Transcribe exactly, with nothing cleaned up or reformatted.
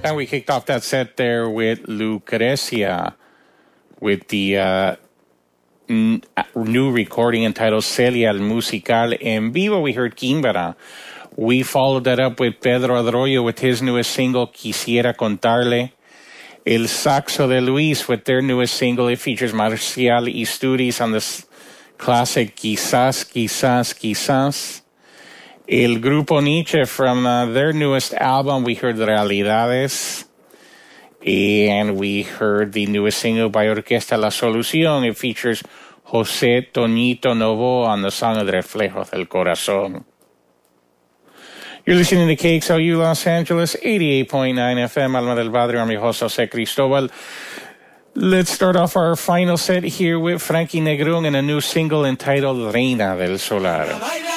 And we kicked off that set there with Lucrecia, with the uh, n- new recording entitled Celia el Musical en Vivo. We heard Quimbara. We followed that up with Pedro Adroyo with his newest single, Quisiera Contarle. El Saxo de Luis with their newest single. It features Marcial Isturiz on this classic Quizás, Quizás, Quizás. El Grupo Nietzsche from uh, their newest album, we heard Realidades. And we heard the newest single by Orquesta La Solución. It features José Toñito Novo on the song El Reflejo del Corazón. You're listening to K X L U Los Angeles, eighty-eight point nine F M, Alma del Padre. I'm your host, Jose Cristobal. Let's start off our final set here with Frankie Negrón and a new single entitled Reina del Solar.